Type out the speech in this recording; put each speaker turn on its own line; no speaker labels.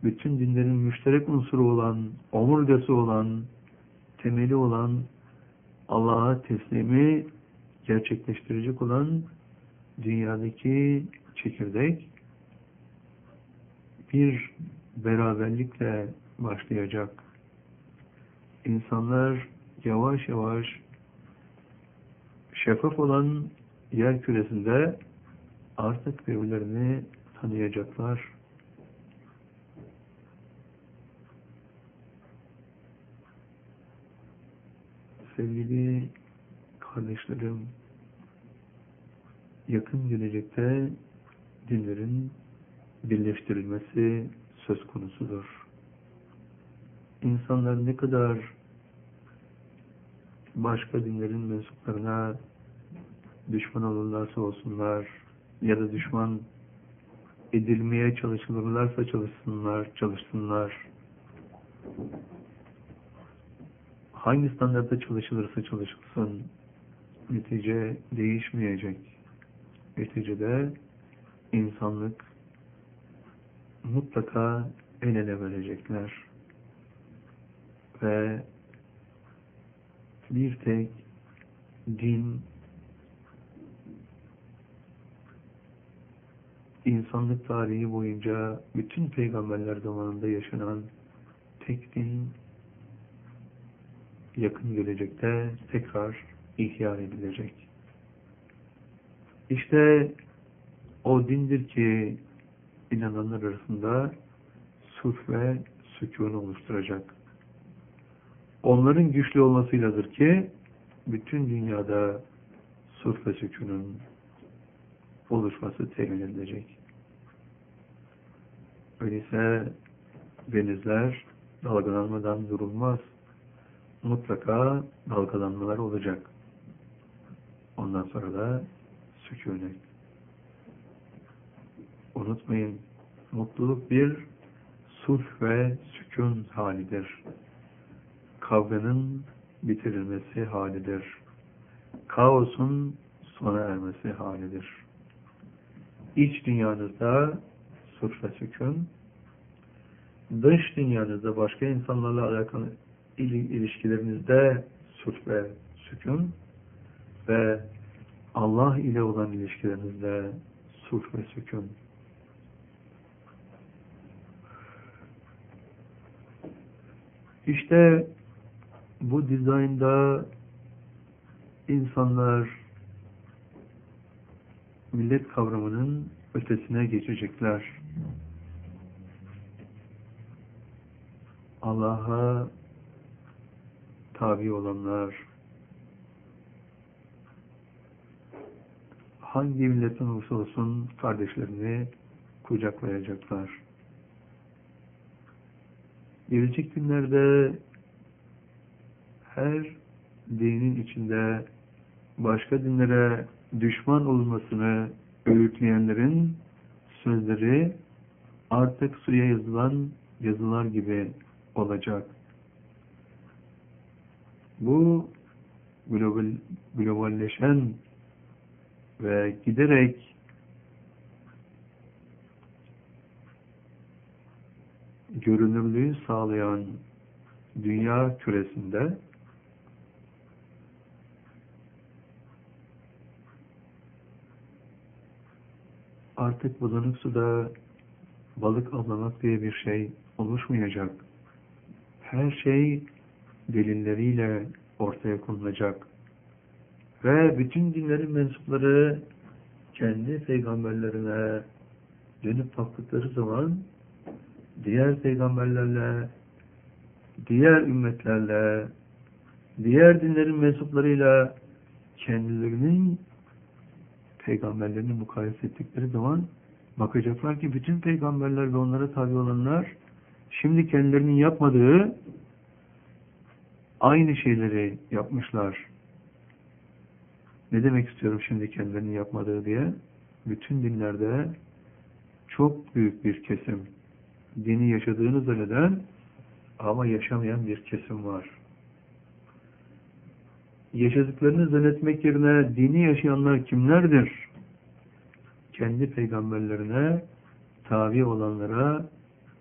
bütün dinlerin müşterek unsuru olan, omurgası olan, temeli olan, Allah'a teslimi gerçekleştirecek olan dünyadaki çekirdek bir beraberlikle başlayacak. İnsanlar yavaş yavaş şeffaf olan yer küresinde artık birbirlerini tanıyacaklar. Sevgili kardeşlerim, yakın gelecekte dinlerin birleştirilmesi söz konusudur. İnsanlar ne kadar başka dinlerin mensuplarına düşman olurlarsa olsunlar ya da düşman edilmeye çalışılırlarsa çalışsınlar. Hangi standartta çalışılırsa çalışılsın, netice değişmeyecek. Neticede insanlık mutlaka el ele verecekler. Ve bir tek din, insanlık tarihi boyunca bütün peygamberler zamanında yaşanan tek din yakın gelecekte tekrar ihya edilecek. İşte o dindir ki inananlar arasında sulh ve sükûnu oluşturacak. Onların güçlü olmasıyladır ki bütün dünyada sulh ve sükûnun oluşması temin edilecek. Öyleyse denizler dalgalanmadan durulmaz. Mutlaka dalgalanmalar olacak. Ondan sonra da sükûnet. Unutmayın, mutluluk bir sulh ve sükûn halidir. Kavganın bitirilmesi halidir. Kaosun sona ermesi halidir. İç dünyanızda sulh ve sükûn, dış dünyanızda başka insanlarla alakalı ilişkilerinizde sulh ve sükûn ve Allah ile olan ilişkilerinizde sulh ve sükûn. İşte bu dizaynda insanlar millet kavramının ötesine geçecekler. Allah'a tabi olanlar, hangi milletten olursa olsun kardeşlerini kucaklayacaklar. Gelecek günlerde her dinin içinde başka dinlere düşman olmasını öğütleyenlerin sözleri artık suya yazılan yazılar gibi olacak. Bu globalleşen ve giderek görünürlüğü sağlayan dünya küresinde artık bulanık suda balık avlamak diye bir şey oluşmayacak. Her şey delilleriyle ortaya konulacak. Ve bütün dinlerin mensupları kendi peygamberlerine dönüp baktıkları zaman diğer peygamberlerle, diğer ümmetlerle, diğer dinlerin mensuplarıyla kendilerinin peygamberlerini mukayese ettikleri zaman bakacaklar ki bütün peygamberler ve onlara tabi olanlar şimdi kendilerinin yapmadığı aynı şeyleri yapmışlar. Ne demek istiyorum şimdi kendilerinin yapmadığı diye? Bütün dinlerde çok büyük bir kesim, dini yaşadığını zanneden ama yaşamayan bir kesim var. Yaşadıklarını zannetmek yerine dini yaşayanlar kimlerdir? Kendi peygamberlerine tabi olanlara